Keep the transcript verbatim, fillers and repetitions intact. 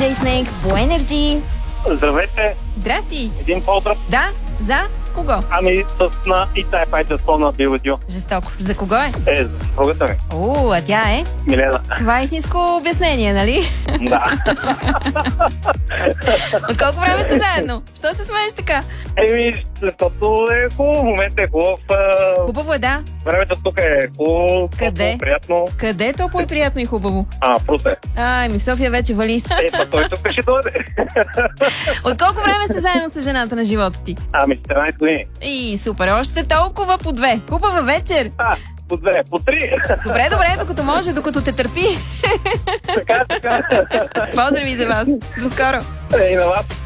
диджей Snake по Energy. Здравейте! Здрасти! Един поздрав. Да, за кого? Ами с на и тая пайта спомна Биладио. Жестоко. За кого е? Е, за съпругата ми. О, а тя е? Милена. Това е истинско обяснение, нали? Да. От колко време сте заедно? Що се смееш така? Еми, защото е хубаво, момент е хубав. а, Хубаво е, да. Времето тук е хубаво, Къде? топло, приятно. Къде е топло и приятно и хубаво? А, в Русе. Ай, ми в София вече вали. Е, па той тук ще дойде. От колко време сте заедно с жената на живота ти? Ами, четиринайсет години. И супер, още толкова по две. Хубава вечер. А, по две, по три. Добре, добре, докато може, докато те търпи. Така, така. Поздрави за вас. До скоро. Е, и на вас.